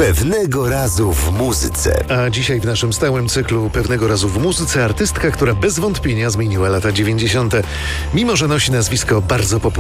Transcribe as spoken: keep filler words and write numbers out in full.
Pewnego razu w muzyce. A dzisiaj w naszym stałym cyklu Pewnego razu w muzyce artystka, która bez wątpienia zmieniła lata dziewięćdziesiąte. Mimo że nosi nazwisko bardzo popularne.